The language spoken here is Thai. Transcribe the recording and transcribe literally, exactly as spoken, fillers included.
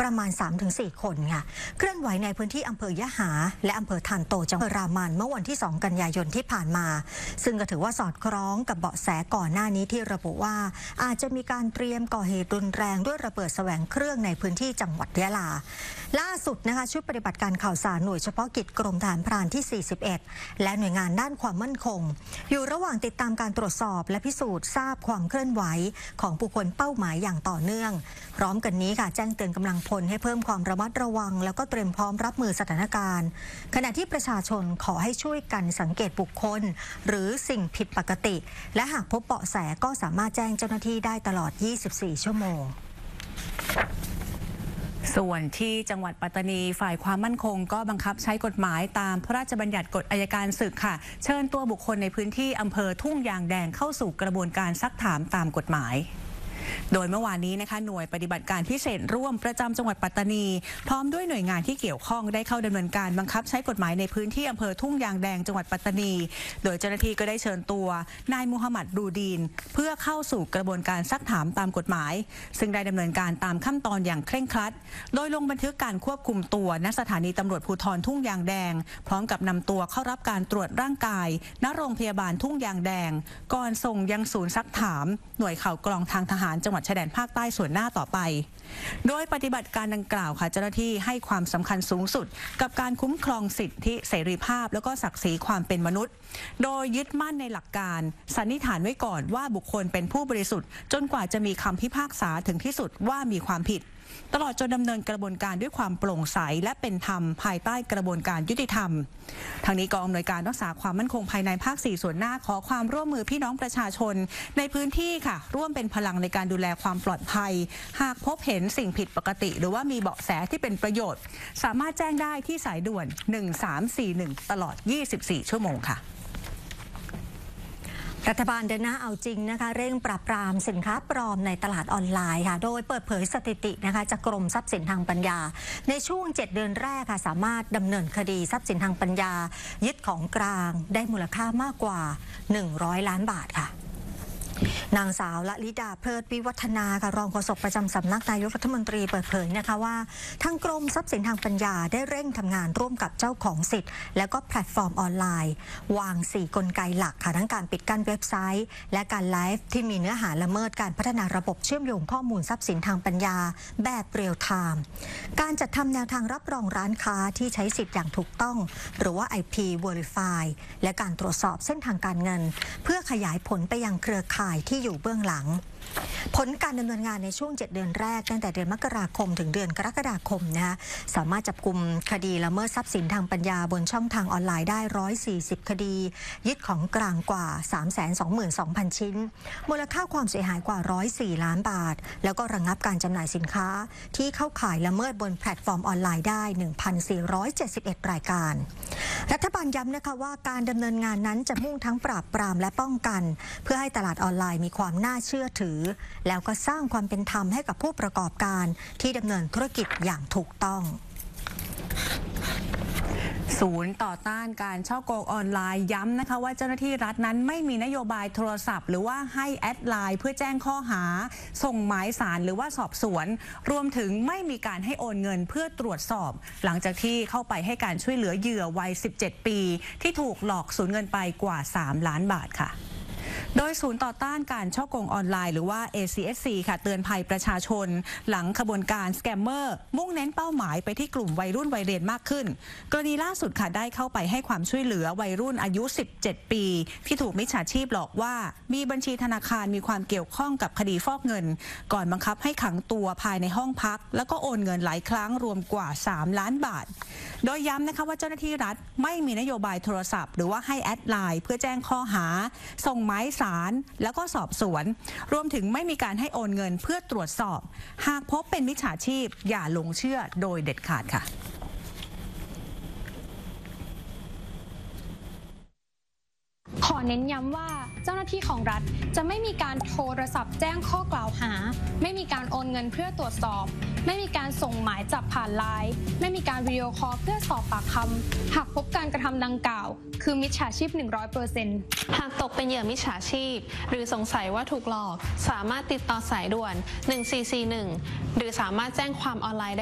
ประมาณ สามถึงสี่ คนค่ะเคลื่อนไหวในพื้นที่อำเภอยะหาและอำเภอทานโตจังหวัดรามันเมื่อวันที่สองกันยายนที่ผ่านมาซึ่งก็ถือว่าสอดคล้องกับเบาะแสก่อนหน้านี้ที่ระบุว่าอาจจะมีการเตรียมก่อเหตุรุนแรงด้วยระเบิดแสวงเครื่องในพื้นที่จังหวัดยะลาล่าสุดนะคะชุดปฏิบัติการข่าวสารหน่วยเฉพาะกิจกรมทหารพรานที่ สี่สิบเอ็ด และหน่วยงานด้านความมั่นคงอยู่ระหว่างติดตามการตรวจสอบและพิสูจน์ทราบความเคลื่อนไหวของบุคคลเป้าหมายอย่างต่อเนื่องพร้อมกันนี้ค่ะแจ้งเตือนกำลังพลให้เพิ่มความระมัดระวังแล้วก็เตรียมพร้อมรับมือสถานการณ์ขณะที่ประชาชนขอให้ช่วยกันสังเกตบุคคลหรือสิ่งผิดปกติและหากพบเบาะแสก็สามารถแจ้งเจ้าหน้าที่ได้ตลอด ยี่สิบสี่ ชั่วโมงส่วนที่จังหวัดปัตตานีฝ่ายความมั่นคงก็บังคับใช้กฎหมายตามพระราชบัญญัติกฎอัยการศึกค่ะเชิญตัวบุคคลในพื้นที่อำเภอทุ่งยางแดงเข้าสู่กระบวนการซักถามตามกฎหมายโดยเมื่อวานนี้นะคะหน่วยปฏิบัติการพิเศษร่วมประจำจังหวัดปัตตานีพร้อมด้วยหน่วยงานที่เกี่ยวข้องได้เข้าดำเนินการบังคับใช้กฎหมายในพื้นที่อำเภอทุ่งยางแดงจังหวัดปัตตานีโดยเจ้าหน้าที่ก็ได้เชิญตัวนายมูฮัมหมัดดูดีนเพื่อเข้าสู่กระบวนการซักถามตามกฎหมายซึ่งได้ดำเนินการตามขั้นตอนอย่างเคร่งครัดโดยลงบันทึกการควบคุมตัวณสถานีตำรวจภูธรทุ่งยางแดงพร้อมกับนำตัวเข้ารับการตรวจร่างกายณโรงพยาบาลทุ่งยางแดงก่อนส่งยังศูนย์ซักถามหน่วยข่าวกรองทางทหารจังหวัดชายแดนภาคใต้ส่วนหน้าต่อไปโดยปฏิบัติการดังกล่าวค่ะเจ้าหน้าที่ให้ความสำคัญสูงสุดกับการคุ้มครองสิทธิเสรีภาพแล้วก็ศักดิ์ศรีความเป็นมนุษย์โดยยึดมั่นในหลักการสันนิษฐานไว้ก่อนว่าบุคคลเป็นผู้บริสุทธิ์จนกว่าจะมีคำพิพากษาถึงที่สุดว่ามีความผิดตลอดจนดำเนินกระบวนการด้วยความโปร่งใสและเป็นธรรมภายใต้กระบวนการยุติธรรมทางนี้กองอำนวยการรักษาความมั่นคงภายในภาคสี่ส่วนหน้าขอความร่วมมือพี่น้องประชาชนในพื้นที่ค่ะร่วมเป็นพลังในการดูแลความปลอดภัยหากพบเห็นสิ่งผิดปกติหรือว่ามีเบาะแสที่เป็นประโยชน์สามารถแจ้งได้ที่สายด่วนหนึ่งสามสี่หนึ่งตลอดยี่สิบสี่ชั่วโมงค่ะรัฐบาลเดินหน้าเอาจริงนะคะเร่งปราบปรามสินค้าปลอมในตลาดออนไลน์ค่ะโดยเปิดเผยสถิตินะคะจากกรมทรัพย์สินทางปัญญาในช่วงเจ็ดเดือนแรกค่ะสามารถดำเนินคดีทรัพย์สินทางปัญญายึดของกลางได้มูลค่ามากกว่าหนึ่งร้อยล้านบาทค่ะนางสาวละลิดาเพลิดวิวัฒนาค่ะรองโฆษกประจำสำนักนายกรัฐมนตรีเปิดเผยนะคะว่าทางกรมทรัพย์สินทางปัญญาได้เร่งทำงานร่วมกับเจ้าของสิทธิ์และก็แพลตฟอร์มออนไลน์วางสี่กลไกหลักค่ะทั้งการปิดกั้นเว็บไซต์และการไลฟ์ที่มีเนื้อหาละเมิดการพัฒนาระบบเชื่อมโยงข้อมูลทรัพย์สินทางปัญญาแบบเรียลไทม์การจัดทำแนวทางรับรองร้านค้าที่ใช้สิทธิ์อย่างถูกต้องหรือว่า ไอ พี Verify และการตรวจสอบเส้นทางการเงินเพื่อขยายผลไปยังเครือข่ายที่อยู่เบื้องหลังผลการดำเนินงานในช่วงเจ็ดเดือนแรกตั้งแต่เดือนมกราคมถึงเดือนกรกฎาคมนะคะสามารถจับกุมคดีละเมิดทรัพย์สินทางปัญญาบนช่องทางออนไลน์ได้หนึ่งร้อยสี่สิบคดียึดของกลางกว่า สามแสนสองหมื่นสองพัน ชิ้นมูลค่าความเสียหายกว่าหนึ่งร้อยสี่ล้านบาทแล้วก็ระงับการจำหน่ายสินค้าที่เข้าข่ายละเมิดบนแพลตฟอร์มออนไลน์ได้ หนึ่งพันสี่ร้อยเจ็ดสิบเอ็ด รายการรัฐบาลย้ำนะคะว่าการดำเนินงานนั้นจะมุ่งทั้งปราบปรามและป้องกันเพื่อให้ตลาดออนไลน์มีความน่าเชื่อถือแล้วก็สร้างความเป็นธรรมให้กับผู้ประกอบการที่ดำเนินธุรกิจอย่างถูกต้องศูนย์ต่อต้านการฉ้อโกงออนไลน์ย้ำนะคะว่าเจ้าหน้าที่รัฐนั้นไม่มีนโยบายโทรศัพท์หรือว่าให้แอดไลน์เพื่อแจ้งข้อหาส่งหมายสารหรือว่าสอบสวนรวมถึงไม่มีการให้โอนเงินเพื่อตรวจสอบหลังจากที่เข้าไปให้การช่วยเหลือเหยื่อวัยสิบเจ็ดปีที่ถูกหลอกสูญเงินไปกว่าสามล้านบาทค่ะโดยศูนย์ต่อต้านการฉ้อโกงออนไลน์หรือว่า เอ ซี เอส ซี ค่ะเตือนภัยประชาชนหลังขบวนการสแกมเมอร์มุ่งเน้นเป้าหมายไปที่กลุ่มวัยรุ่นวัยเรียนมากขึ้นกรณีล่าสุดค่ะได้เข้าไปให้ความช่วยเหลือวัยรุ่นอายุสิบเจ็ดปีที่ถูกมิจฉาชีพหลอกว่ามีบัญชีธนาคารมีความเกี่ยวข้องกับคดีฟอกเงินก่อนบังคับให้ขังตัวภายในห้องพักแล้วก็โอนเงินหลายครั้งรวมกว่าสามล้านบาทโดยย้ำนะคะว่าเจ้าหน้าที่รัฐไม่มีนโยบายโทรศัพท์หรือว่าให้แอดไลน์เพื่อแจ้งข้อหาส่งหมายสารแล้วก็สอบสวนรวมถึงไม่มีการให้โอนเงินเพื่อตรวจสอบหากพบเป็นมิจฉาชีพอย่าหลงเชื่อโดยเด็ดขาดค่ะขอเน้นย้ำว่าเจ้าหน้าที่ของรัฐจะไม่มีการโทรศัพท์แจ้งข้อกล่าวหาไม่มีการโอนเงินเพื่อตรวจสอบไม่มีการส่งหมายจับผ่านไลน์ไม่มีการวิดีโอคอลเพื่อสอบปากคำหากพบการกระทำดังกล่าวคือมิจฉาชีพ หนึ่งร้อยเปอร์เซ็นต์หากตกเป็นเหยื่อมิจฉาชีพหรือสงสัยว่าถูกหลอกสามารถติดต่อสายด่วนหนึ่งสี่สี่หนึ่งหรือสามารถแจ้งความออนไลน์ได้